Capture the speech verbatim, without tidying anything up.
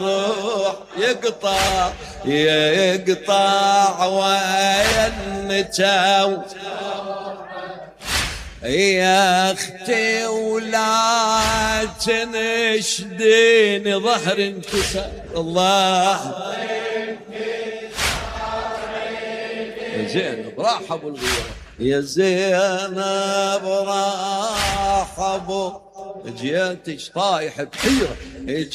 روح يقطع يقطع وينتو يا اختي ولا تنشدين ظهر انكسر. الله يا زينب راح ابو الغيره، يا زينب راح ابو جيتش طايح بحيره.